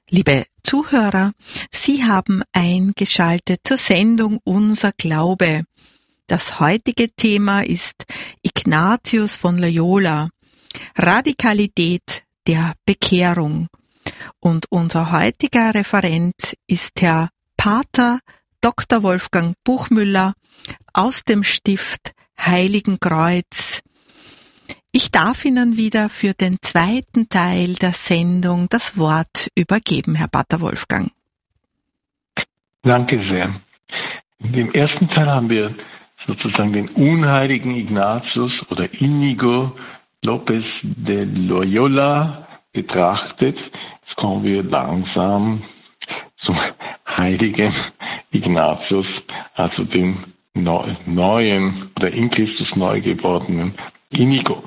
Liebe Zuhörer, Sie haben eingeschaltet zur Sendung Unser Glaube. Das heutige Thema ist Ignatius von Loyola, Radikalität der Bekehrung. Und unser heutiger Referent ist Herr Pater Dr. Wolfgang Buchmüller aus dem Stift Heiligenkreuz. Ich darf Ihnen wieder für den zweiten Teil der Sendung das Wort übergeben, Herr Pater Wolfgang. Danke sehr. In dem ersten Teil haben wir sozusagen den unheiligen Ignatius oder Inigo López de Loyola betrachtet. Jetzt kommen wir langsam zum heiligen Ignatius, also dem neuen oder in Christus neu gewordenen Inigo.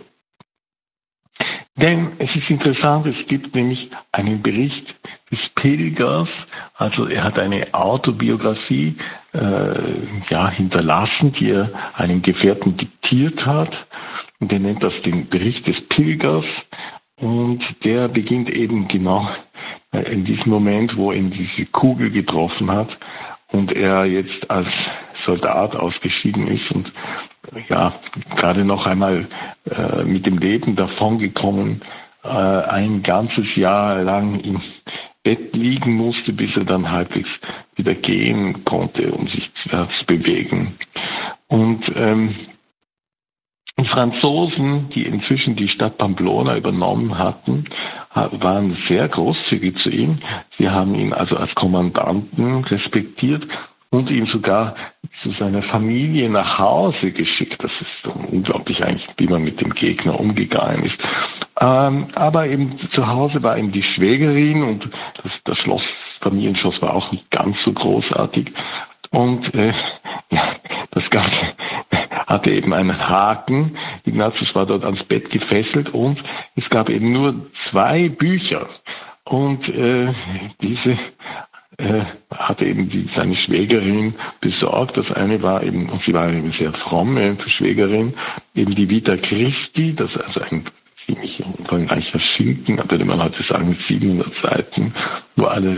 Denn es ist interessant, es gibt nämlich einen Bericht des Pilgers, also er hat eine Autobiografie hinterlassen, die er einem Gefährten diktiert hat, und er nennt das den Bericht des Pilgers, und der beginnt eben genau in diesem Moment, wo ihn diese Kugel getroffen hat und er jetzt als Soldat ausgeschieden ist und gerade noch einmal mit dem Leben davongekommen, ein ganzes Jahr lang im Bett liegen musste, bis er dann halbwegs wieder gehen konnte, um sich zu bewegen. Und die Franzosen, die inzwischen die Stadt Pamplona übernommen hatten, waren sehr großzügig zu ihm. Sie haben ihn also als Kommandanten respektiert und ihn sogar zu seiner Familie nach Hause geschickt. Das ist unglaublich eigentlich, wie man mit dem Gegner umgegangen ist. Aber eben zu Hause war eben die Schwägerin, und das Familienschloss war auch nicht ganz so großartig. Und das Ganze hatte eben einen Haken. Ignatius war dort ans Bett gefesselt und es gab eben nur 2 Bücher. Und diese hatte eben seine Schwägerin besorgt. Das eine war eben, und sie war eben sehr fromme Schwägerin, eben die Vita Christi, das ist also ein ziemlich umfangreicher Schinken, würde man heute sagen, mit 700 Seiten, wo alle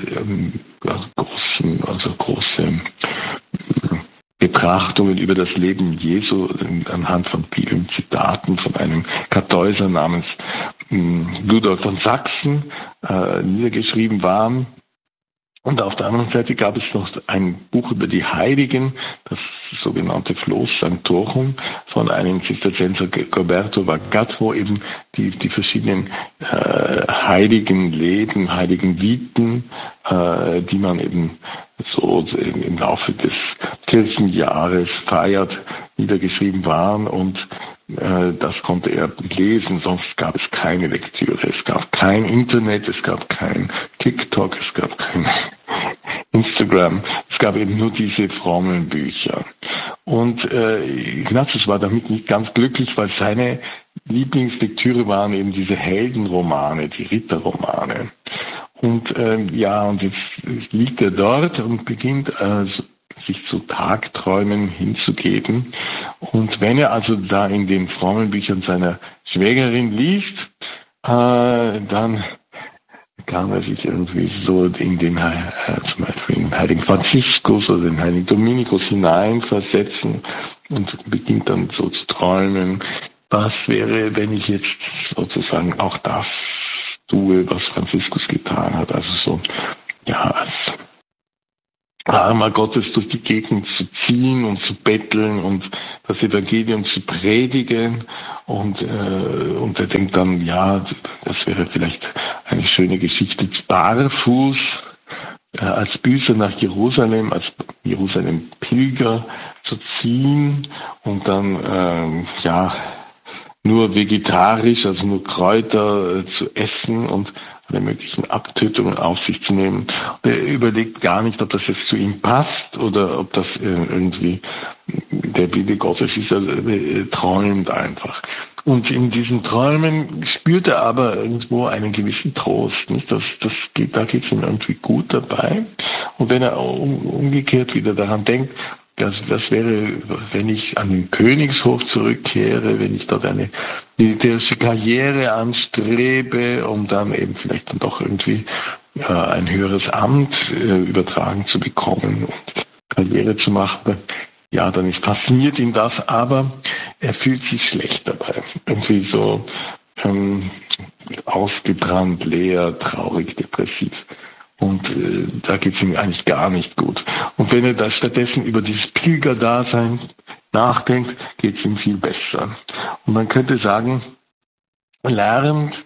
große Betrachtungen über das Leben Jesu anhand von vielen Zitaten von einem Kartäuser namens Ludolf von Sachsen niedergeschrieben waren. Und auf der anderen Seite gab es noch ein Buch über die Heiligen, das sogenannte Flos Sanctorum von einem Zisterzienser Goberto Vagat, wo eben die verschiedenen heiligen Leben, heiligen Viten, die man eben so im Laufe des Kirchenjahres feiert, niedergeschrieben waren, und das konnte er lesen, sonst gab es keine Lektüre. Es gab kein Internet, es gab kein TikTok, es gab kein Instagram, es gab eben nur diese frommen Bücher. Und Ignatius war damit nicht ganz glücklich, weil seine Lieblingslektüre waren eben diese Heldenromane, die Ritterromane. Und und jetzt liegt er dort und beginnt sich zu Tagträumen hinzugeben. Und wenn er also da in den frommen Büchern seiner Schwägerin liest, dann kann er sich irgendwie so in den zum Beispiel in den heiligen Franziskus oder den heiligen Dominikus hineinversetzen und beginnt dann so zu träumen, was wäre, wenn ich jetzt sozusagen auch das tue, was Franziskus getan hat. Also so, als armer Gottes durch die Gegend zu ziehen und zu betteln und das Evangelium zu predigen. Und er denkt dann, das wäre vielleicht eine schöne Geschichte, barfuß als Büßer nach Jerusalem, als Jerusalem-Pilger zu ziehen und dann nur vegetarisch, also nur Kräuter zu essen und alle möglichen Abtötungen auf sich zu nehmen. Und er überlegt gar nicht, ob das jetzt zu ihm passt oder ob das irgendwie der Wille Gottes ist. Er träumt einfach. Und in diesen Träumen spürt er aber irgendwo einen gewissen Trost. Nicht? Da geht es ihm irgendwie gut dabei. Und wenn er umgekehrt wieder daran denkt, das wäre, wenn ich an den Königshof zurückkehre, wenn ich dort eine militärische Karriere anstrebe, um dann eben vielleicht dann doch irgendwie ein höheres Amt übertragen zu bekommen und Karriere zu machen. Ja, dann fasziniert ihn das, aber er fühlt sich schlecht dabei. Irgendwie so ausgebrannt, leer, traurig, depressiv. Und da geht es ihm eigentlich gar nicht gut. Und wenn er da stattdessen über dieses Pilgerdasein nachdenkt, geht es ihm viel besser. Und man könnte sagen, lernt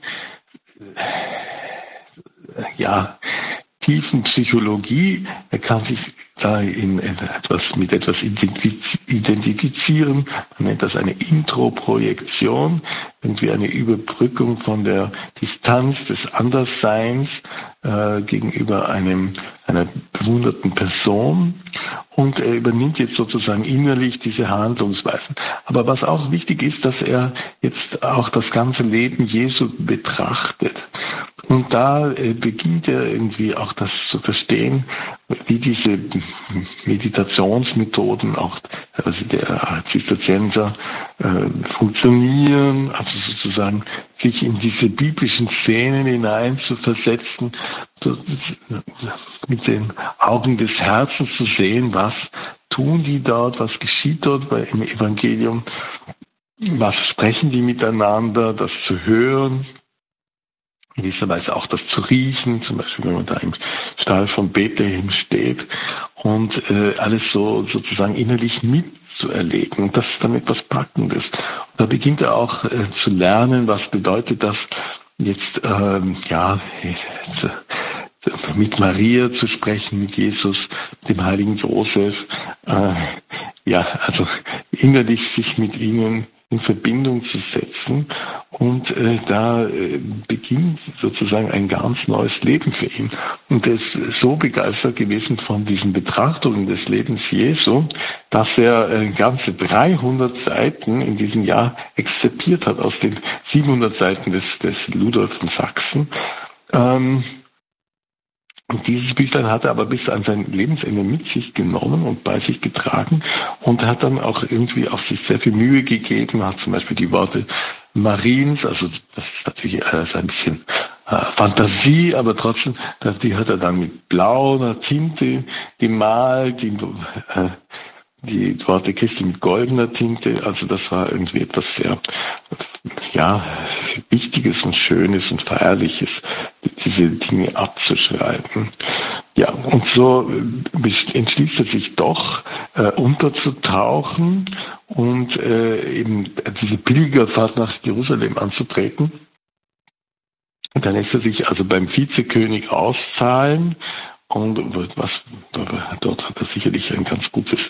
Tiefenpsychologie, er kann sich da mit etwas identifizieren. Man nennt das eine Introprojektion, irgendwie eine Überbrückung von der Distanz des Andersseins gegenüber einer bewunderten Person. Und er übernimmt jetzt sozusagen innerlich diese Handlungsweisen. Aber was auch wichtig ist, dass er jetzt auch das ganze Leben Jesu betrachtet. Und da beginnt er irgendwie auch das zu verstehen, wie diese Meditationsmethoden auch der Zisterzienser funktionieren, also sozusagen sich in diese biblischen Szenen hinein zu versetzen, mit den Augen des Herzens zu sehen, was tun die dort, was geschieht dort im Evangelium, was sprechen die miteinander, das zu hören, in gewisser Weise auch das zu riechen, zum Beispiel wenn man da im Stall von Bethlehem steht und alles so sozusagen innerlich mitzuerleben. Und das ist dann etwas Packendes. Und da beginnt er auch zu lernen, was bedeutet das jetzt, mit Maria zu sprechen, mit Jesus, dem heiligen Josef, also innerlich sich mit ihnen in Verbindung zu setzen. Und da beginnt sozusagen ein ganz neues Leben für ihn. Und er ist so begeistert gewesen von diesen Betrachtungen des Lebens Jesu, dass er ganze 300 Seiten in diesem Jahr exzerpiert hat aus den 700 Seiten des Ludolf von Sachsen. Und dieses Büchlein hat er aber bis an sein Lebensende mit sich genommen und bei sich getragen und hat dann auch irgendwie auf sich sehr viel Mühe gegeben, hat zum Beispiel die Worte Mariens, also das ist natürlich ein bisschen Fantasie, aber trotzdem, die hat er dann mit blauer Tinte gemalt, die Worte Christi mit goldener Tinte, also das war irgendwie etwas sehr, Wichtiges und Schönes und Feierliches, diese Dinge abzuschreiben. Ja, und so entschließt er sich doch, unterzutauchen und eben diese Pilgerfahrt nach Jerusalem anzutreten. Und dann lässt er sich also beim Vizekönig auszahlen. Und dort hat er sicherlich ein ganz gutes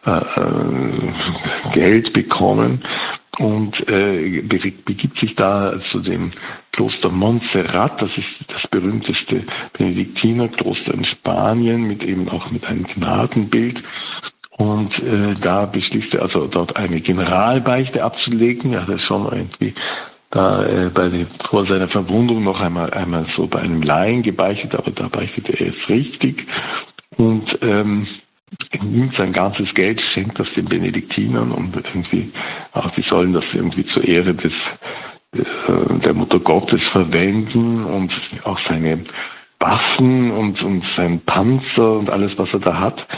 Geld bekommen und begibt sich da zu dem Kloster Montserrat. Das ist das berühmteste Benediktinerkloster in Spanien, mit einem Gnadenbild. Und da beschließt er also dort eine Generalbeichte abzulegen. Er hat er schon irgendwie vor seiner Verwundung noch einmal so bei einem Laien gebeichtet, aber da beichtete er jetzt richtig und nimmt sein ganzes Geld, schenkt das den Benediktinern und irgendwie auch die sollen das irgendwie zur Ehre der Mutter Gottes verwenden und auch seine Waffen und sein Panzer und alles, was er da hat,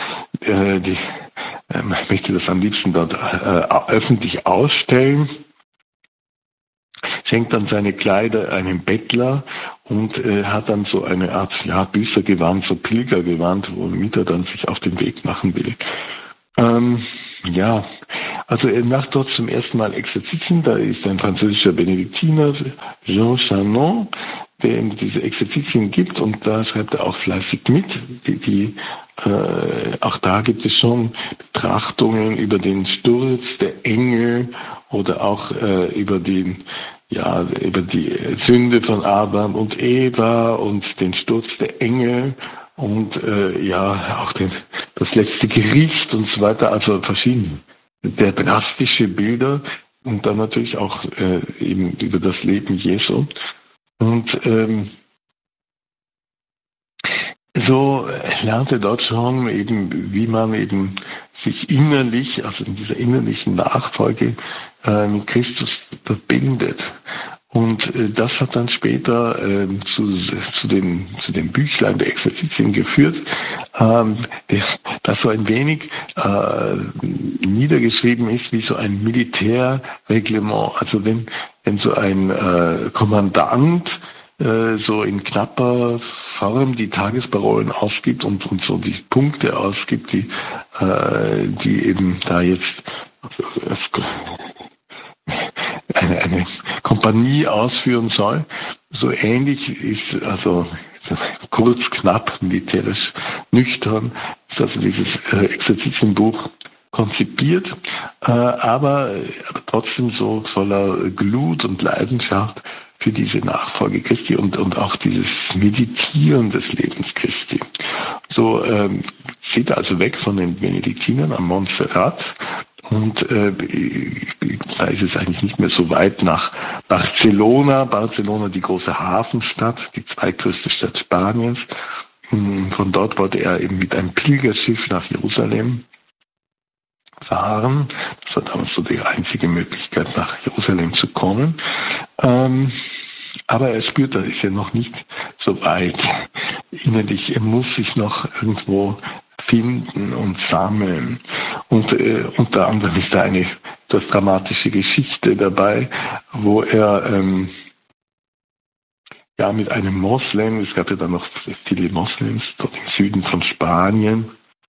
möchte das am liebsten dort öffentlich ausstellen. Schenkt dann seine Kleider einem Bettler und hat dann so eine Art Büßergewand, so Pilgergewand, womit er dann sich auf den Weg machen will. Also er macht dort zum ersten Mal Exerzitien. Da ist ein französischer Benediktiner, Jean Chanon, der ihm diese Exerzitien gibt und da schreibt er auch fleißig mit. Auch da gibt es schon Betrachtungen über den Sturz der Engel oder auch über die Sünde von Adam und Eva und den Sturz der Engel und auch das letzte Gericht und so weiter, also verschiedene, sehr drastische Bilder und dann natürlich auch eben über das Leben Jesu. Und so lernte dort schon eben, wie man eben sich innerlich, also in dieser innerlichen Nachfolge mit Christus verbindet. Und das hat dann später zu dem Büchlein der Exerzitien geführt, das so ein wenig niedergeschrieben ist wie so ein Militärreglement. Also wenn so ein Kommandant so in knapper Form die Tagesparolen ausgibt und so die Punkte ausgibt, die eben da jetzt eine Kompanie ausführen soll. So ähnlich ist also kurz, knapp, militärisch nüchtern, ist also dieses Exerzitienbuch konzipiert, aber trotzdem so voller Glut und Leidenschaft für diese Nachfolge Christi und auch dieses Meditieren des Lebens Christi. So zieht er also weg von den Benediktinern am Montserrat und da ist es eigentlich nicht mehr so weit nach Barcelona. Barcelona, die große Hafenstadt, die zweitgrößte Stadt Spaniens. Von dort wollte er eben mit einem Pilgerschiff nach Jerusalem fahren. Das war damals so die einzige Möglichkeit, nach Jerusalem zu kommen. Aber er spürt, da ist er noch nicht so weit. Innerlich, er muss sich noch irgendwo finden und sammeln. Und unter anderem ist da eine etwas dramatische Geschichte dabei, wo er mit einem Moslem, es gab ja dann noch viele Moslems dort im Süden von Spanien,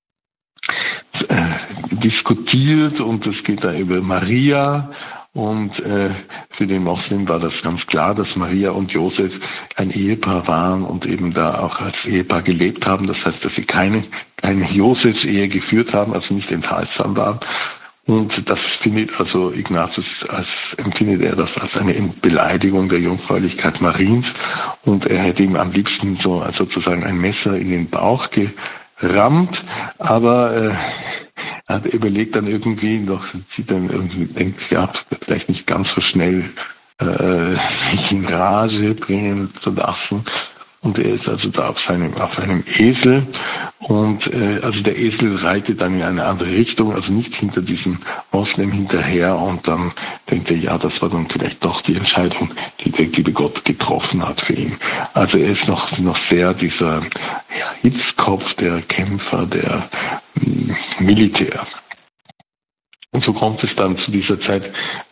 diskutiert, und es geht da über Maria. Und für den Moslem war das ganz klar, dass Maria und Josef ein Ehepaar waren und eben da auch als Ehepaar gelebt haben. Das heißt, dass sie keine Josefs-Ehe geführt haben, also nicht enthaltsam waren. Und das findet also Ignatius empfindet er das als eine Beleidigung der Jungfräulichkeit Mariens. Und er hätte ihm am liebsten so sozusagen ein Messer in den Bauch gerammt. Aber er überlegt dann irgendwie noch, denkt, ja, vielleicht nicht ganz so schnell sich in Rage bringen zu lassen. Und er ist also da auf einem Esel, und also der Esel reitet dann in eine andere Richtung, also nicht hinter diesem Moslem hinterher, und dann denkt er, ja, das war dann vielleicht doch die Entscheidung, die der liebe Gott getroffen hat für ihn. Also er ist noch sehr dieser Hitzkopf, der Kämpfer, der Militär. Und so kommt es dann zu dieser Zeit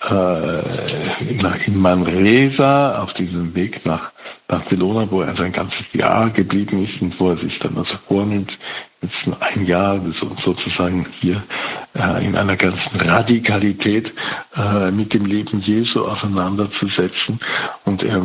in Manresa, auf diesem Weg nach Barcelona, wo er also ein ganzes Jahr geblieben ist und wo er sich dann also vornimmt, jetzt nur ein Jahr sozusagen hier in einer ganzen Radikalität mit dem Leben Jesu auseinanderzusetzen. Und er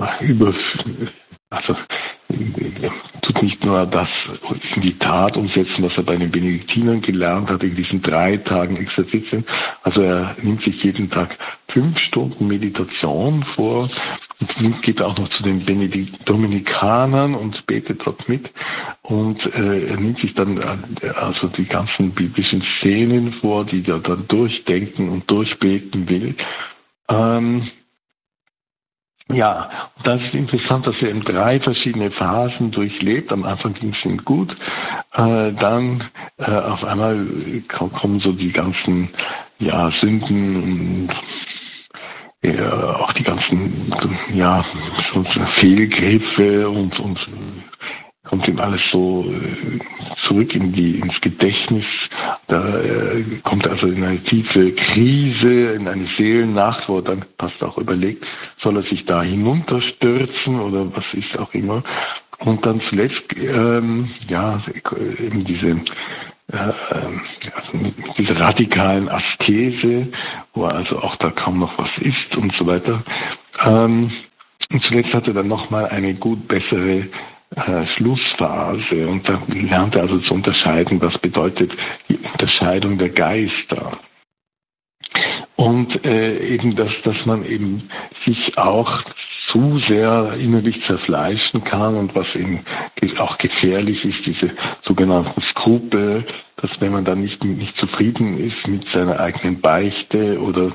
tut nicht nur das in die Tat umsetzen, was er bei den Benediktinern gelernt hat in diesen 3 Tagen Exerzitien. Also er nimmt sich jeden Tag 5 Stunden Meditation vor und geht auch noch zu den Dominikanern und betet dort mit. Und er nimmt sich dann also die ganzen biblischen Szenen vor, die er dann durchdenken und durchbeten will. Ja, und das ist interessant, dass er in 3 verschiedene Phasen durchlebt. Am Anfang ging es ihm gut, dann auf einmal kommen so die ganzen Sünden und auch die ganzen Fehlgriffe und kommt ihm alles so zurück ins Gedächtnis. Da kommt er also in eine tiefe Krise, in eine Seelennacht, wo er dann fast auch überlegt, soll er sich da hinunterstürzen oder was ist auch immer. Und dann zuletzt eben diese radikalen Askese, wo also auch da kaum noch was ist und so weiter. Und zuletzt hat er dann nochmal eine bessere Schlussphase, und da lernt er also zu unterscheiden, was bedeutet die Unterscheidung der Geister. Und eben, dass man eben sich auch zu sehr innerlich zerfleischen kann, und was eben auch gefährlich ist, diese sogenannten Skrupel, dass wenn man dann nicht zufrieden ist mit seiner eigenen Beichte oder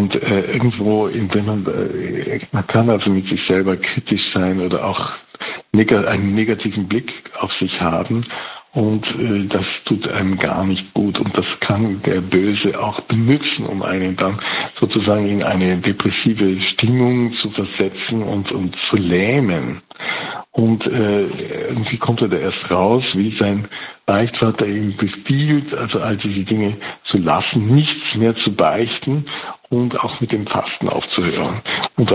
irgendwo, wenn man kann also mit sich selber kritisch sein oder auch einen negativen Blick auf sich haben. Und das tut einem gar nicht gut. Und das kann der Böse auch benutzen, um einen dann sozusagen in eine depressive Stimmung zu versetzen und zu lähmen. Und irgendwie kommt er da erst raus, wie sein Beichtvater ihm befiehlt, also all diese Dinge zu lassen, nichts mehr zu beichten und auch mit dem Fasten aufzuhören. Und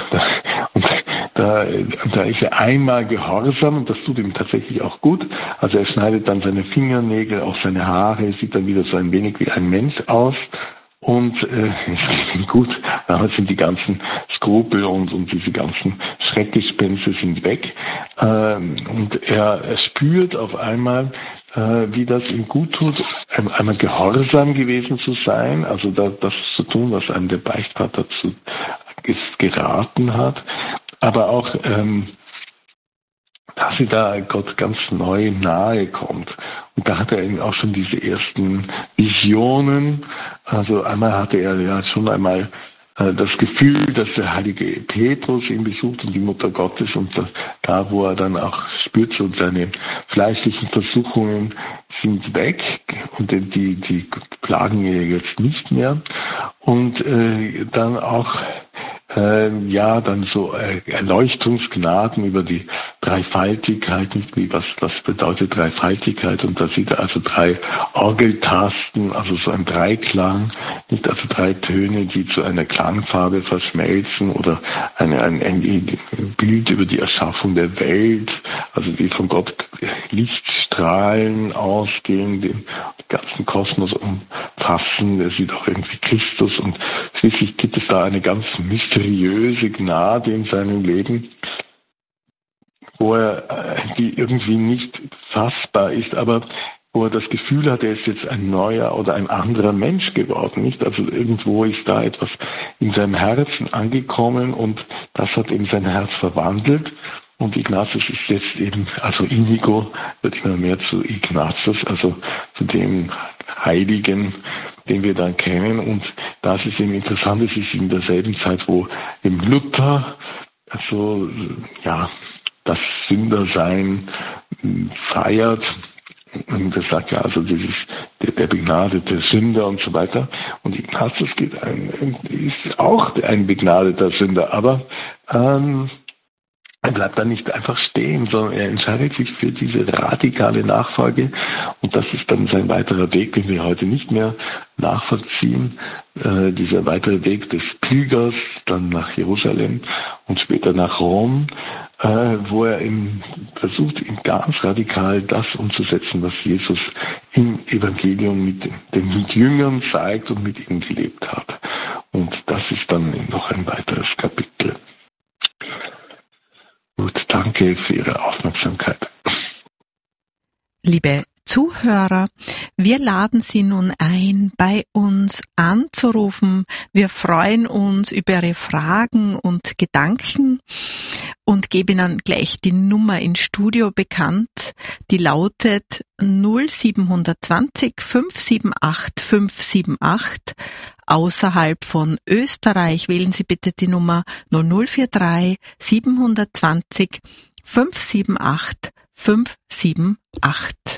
da ist er einmal gehorsam und das tut ihm tatsächlich auch gut. Also er schneidet dann seine Fingernägel, auch seine Haare, sieht dann wieder so ein wenig wie ein Mensch aus. Und es geht ihm gut, damals sind die ganzen Skrupel und diese ganzen Schreckgespenster sind weg. Und er spürt auf einmal, wie das ihm gut tut, einmal gehorsam gewesen zu sein, also das zu tun, was einem der Beichtvater geraten hat, aber auch, dass er da Gott ganz neu nahe kommt. Und da hat er eben auch schon diese ersten Visionen. Also einmal hatte er ja schon einmal das Gefühl, dass der heilige Petrus ihn besucht und die Mutter Gottes und da, wo er dann auch spürt, so seine fleischlichen Versuchungen sind weg und die plagen ihn jetzt nicht mehr. Und dann auch dann so Erleuchtungsgnaden über die Dreifaltigkeit, nicht wie was bedeutet Dreifaltigkeit, und da sieht er also 3 Orgeltasten, also so ein Dreiklang, nicht also 3 Töne, die zu einer Klangfarbe verschmelzen, oder ein Bild über die Erschaffung der Welt, also die von Gott Lichtstrahlen ausgehen, den ganzen Kosmos umfassen. Er sieht auch irgendwie Christus, und schließlich gibt es da eine ganz mysteriöse Gnade in seinem Leben, wo die irgendwie nicht fassbar ist, aber wo er das Gefühl hat, er ist jetzt ein neuer oder ein anderer Mensch geworden, nicht? Also irgendwo ist da etwas in seinem Herzen angekommen und das hat eben sein Herz verwandelt. Und Ignatius ist jetzt eben, also Inigo wird immer mehr zu Ignatius, also zu dem Heiligen, den wir dann kennen. Und das ist eben interessant, es ist in derselben Zeit, wo eben Luther, also das Sündersein feiert. Und er sagt ja, also das ist der begnadete Sünder und so weiter. Und Ignatius ist auch ein begnadeter Sünder, aber er bleibt da nicht einfach stehen, sondern er entscheidet sich für diese radikale Nachfolge. Und das ist dann sein weiterer Weg, den wir heute nicht mehr nachvollziehen. Dieser weitere Weg des Pilgers, dann nach Jerusalem und später nach Rom, wo er versucht, ganz radikal das umzusetzen, was Jesus im Evangelium mit den Jüngern zeigt und mit ihnen gelebt hat. Und das ist dann noch ein weiteres Kapitel. Gut, danke für Ihre Aufmerksamkeit. Liebe Zuhörer, wir laden Sie nun ein, bei uns anzurufen. Wir freuen uns über Ihre Fragen und Gedanken und geben Ihnen gleich die Nummer ins Studio bekannt. Die lautet 0720 578 578. Außerhalb von Österreich wählen Sie bitte die Nummer 0043 720 578 578.